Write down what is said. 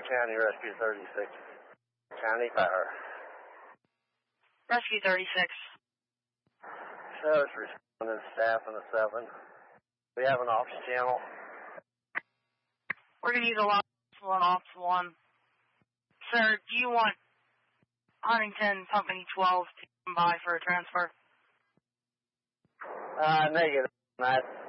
County, Rescue 36. County Fire. Rescue 36. Service responding staff in the 7. We have an office channel. We're going to use a lot of Office 1. Sir, do you want Huntington Company 12 to come by for a transfer? Negative.